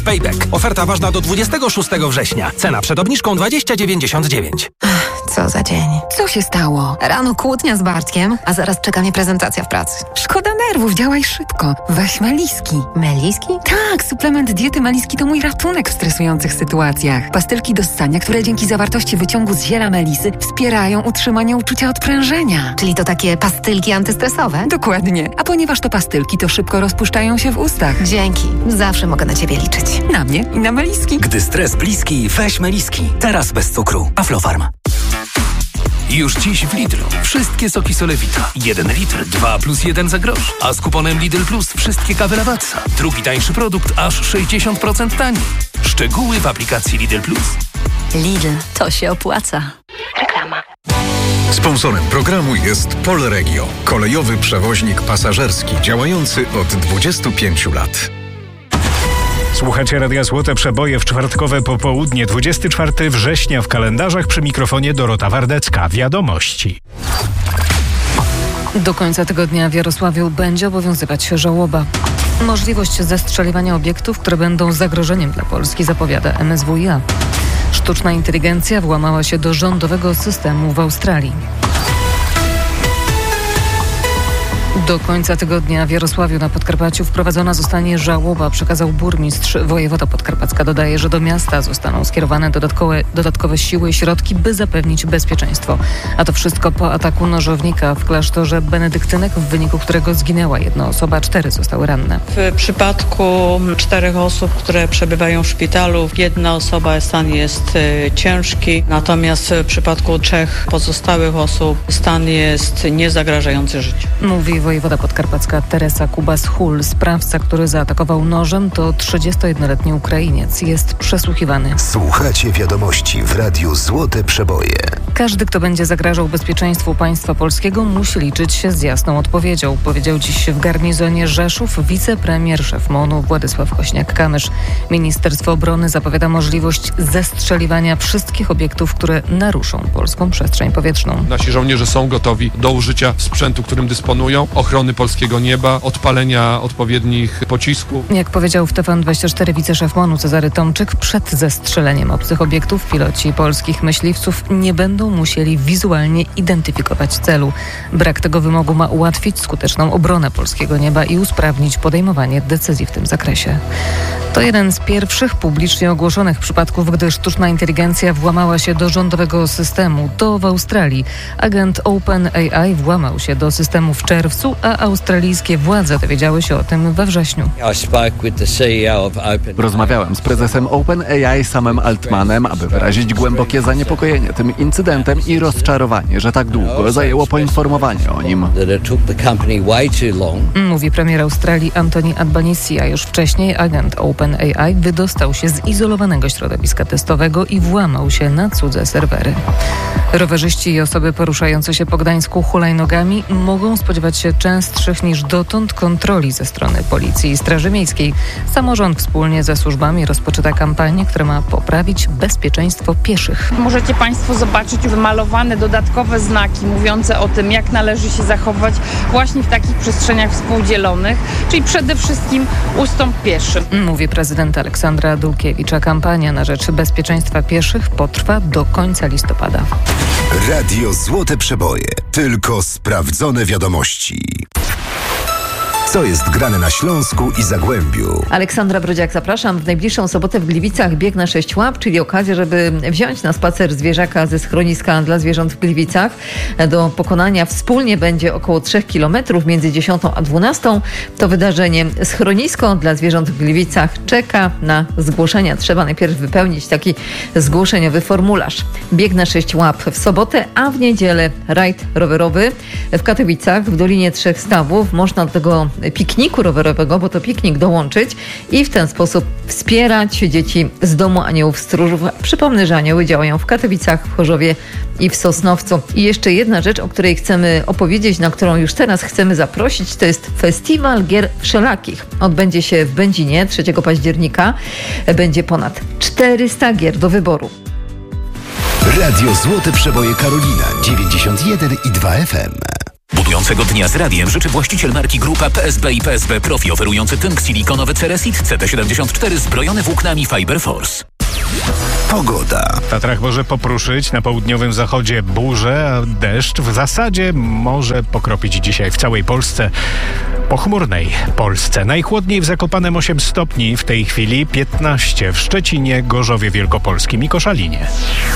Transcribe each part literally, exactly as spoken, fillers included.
Payback. Oferta ważna do dwudziestego szóstego września. Cena przed obniżką dwadzieścia dziewięćdziesiąt dziewięć. Co za dzień. Co się stało? Rano kłótnia z Bartkiem, a zaraz czeka mnie prezentacja w pracy. Szkoda nerwów, działaj szybko. Weź Meliski. Meliski? Tak, suplement diety Meliski to mój ratunek w stresujących sytuacjach. Pastylki do ssania, które dzięki zawartości wyciągu z ziela melisy wspierają utrzymanie uczucia odprężenia. Czyli to takie pastylki antystresowe? Dokładnie. A ponieważ to pastylki, to szybko rozpuszczają się w ustach. Dzięki. Zawsze mogę na ciebie liczyć. Na mnie i na Meliski. Gdy stres bliski, weź Meliski. Teraz bez cukru. Aflofarm. Już dziś w Lidlu wszystkie soki Solewita. jeden litr, dwa plus jeden za grosz. A z kuponem Lidl Plus wszystkie kawy Lavazza. Drugi tańszy produkt aż sześćdziesiąt procent taniej. Szczegóły w aplikacji Lidl Plus. Lidl, to się opłaca. Reklama. Sponsorem programu jest Polregio, kolejowy przewoźnik pasażerski działający od dwudziestu pięciu lat. Słuchacie Radia Złote Przeboje w czwartkowe popołudnie, dwudziestego czwartego września w kalendarzach, przy mikrofonie Dorota Wardecka. Wiadomości. Do końca tygodnia w Jarosławiu będzie obowiązywać żałoba. Możliwość zestrzeliwania obiektów, które będą zagrożeniem dla Polski, zapowiada M S W i A. Sztuczna inteligencja włamała się do rządowego systemu w Australii. Do końca tygodnia w Jarosławiu na Podkarpaciu wprowadzona zostanie żałoba, przekazał burmistrz. Wojewoda podkarpacka dodaje, że do miasta zostaną skierowane dodatkowe, dodatkowe siły i środki, by zapewnić bezpieczeństwo. A to wszystko po ataku nożownika w klasztorze benedyktynek, w wyniku którego zginęła jedna osoba, cztery zostały ranne. W przypadku czterech osób, które przebywają w szpitalu, jedna osoba, stan jest y, ciężki, natomiast w przypadku trzech pozostałych osób stan jest niezagrażający życiu. Mówi wojewoda podkarpacka Teresa Kubas-Hul. Sprawca, który zaatakował nożem, to trzydziestojednoletni Ukrainiec. Jest przesłuchiwany. Słuchacie wiadomości w Radiu Złote Przeboje. Każdy, kto będzie zagrażał bezpieczeństwu państwa polskiego, musi liczyć się z jasną odpowiedzią, powiedział dziś w garnizonie Rzeszów wicepremier, szef M O N-u Władysław Kośniak-Kamysz. Ministerstwo Obrony zapowiada możliwość zestrzeliwania wszystkich obiektów, które naruszą polską przestrzeń powietrzną. Nasi żołnierze są gotowi do użycia sprzętu, którym dysponują, ochrony polskiego nieba, odpalenia odpowiednich pocisków. Jak powiedział w T V N dwadzieścia cztery wiceszef M O N-u Cezary Tomczyk, przed zestrzeleniem obcych obiektów piloci polskich myśliwców nie będą musieli wizualnie identyfikować celu. Brak tego wymogu ma ułatwić skuteczną obronę polskiego nieba i usprawnić podejmowanie decyzji w tym zakresie. To jeden z pierwszych publicznie ogłoszonych przypadków, gdy sztuczna inteligencja włamała się do rządowego systemu. To w Australii. Agent OpenAI włamał się do systemu w czerwcu, a australijskie władze dowiedziały się o tym we wrześniu. Rozmawiałem z prezesem OpenAI Samem Altmanem, aby wyrazić głębokie zaniepokojenie tym incydentem i rozczarowanie, że tak długo zajęło poinformowanie o nim. Mówi premier Australii Anthony Albanese, a już wcześniej agent OpenAI wydostał się z izolowanego środowiska testowego i włamał się na cudze serwery. Rowerzyści i osoby poruszające się po Gdańsku hulajnogami mogą spodziewać się częstszych niż dotąd kontroli ze strony Policji i Straży Miejskiej. Samorząd wspólnie ze służbami rozpoczyna kampanię, która ma poprawić bezpieczeństwo pieszych. Możecie Państwo zobaczyć wymalowane dodatkowe znaki mówiące o tym, jak należy się zachować właśnie w takich przestrzeniach współdzielonych, czyli przede wszystkim ustąp pieszym. Mówi prezydent Aleksandra Dulkiewicz. Kampania na rzecz bezpieczeństwa pieszych potrwa do końca listopada. Radio Złote Przeboje. Tylko sprawdzone wiadomości. Co jest grane na Śląsku i Zagłębiu? Aleksandra Brodziak, zapraszam. W najbliższą sobotę w Gliwicach bieg na sześć łap, czyli okazja, żeby wziąć na spacer zwierzaka ze schroniska dla zwierząt w Gliwicach. Do pokonania wspólnie będzie około trzech kilometrów między dziesiątą a dwunastą. To wydarzenie. Schronisko dla zwierząt w Gliwicach czeka na zgłoszenia. Trzeba najpierw wypełnić taki zgłoszeniowy formularz. Bieg na sześć łap w sobotę, a w niedzielę rajd rowerowy w Katowicach w Dolinie Trzech Stawów. Można do tego pikniku rowerowego, bo to piknik, dołączyć i w ten sposób wspierać dzieci z Domu Aniołów Stróżów. Przypomnę, że anioły działają w Katowicach, w Chorzowie i w Sosnowcu. I jeszcze jedna rzecz, o której chcemy opowiedzieć, na którą już teraz chcemy zaprosić, to jest Festiwal Gier Wszelakich. Odbędzie się w Będzinie trzeciego października. Będzie ponad czterysta gier do wyboru. Radio Złote Przeboje Karolina dziewięćdziesiąt jeden i dwa F M. Budującego dnia z radiem życzy właściciel marki Grupa P S B i P S B Profi, oferujący tynk silikonowy Ceresit C T siedemdziesiąt cztery zbrojony włóknami Fiber Force. Pogoda. W Tatrach może popruszyć, na południowym zachodzie burze, a deszcz w zasadzie może pokropić dzisiaj w całej Polsce. Pochmurnej Polsce. Najchłodniej w Zakopanem osiem stopni, w tej chwili piętnaście w Szczecinie, Gorzowie Wielkopolskim i Koszalinie.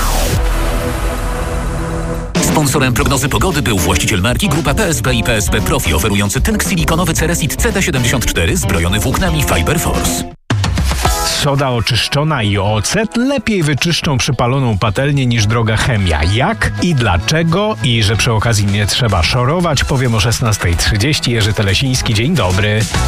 Sponsorem prognozy pogody był właściciel marki Grupa P S B i P S B Profi, oferujący tynk silikonowy Ceresit C T siedemdziesiąt cztery zbrojony włóknami Fiber Force. Soda oczyszczona i ocet lepiej wyczyszczą przypaloną patelnię niż droga chemia. Jak i dlaczego? I że przy okazji nie trzeba szorować, powiem o szesnasta trzydzieści. Jerzy Telesiński, dzień dobry.